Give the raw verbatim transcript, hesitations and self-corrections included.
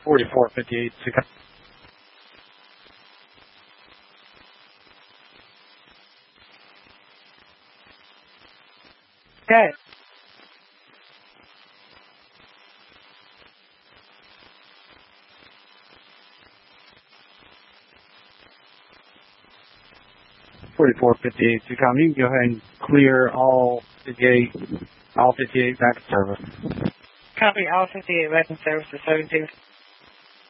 forty-four fifty-eight to come. Okay. forty-four fifty-eight to come. You can go ahead and clear all fifty-eight, all fifty-eight back to service. Copy, all fifty-eight back in service to seventy-two.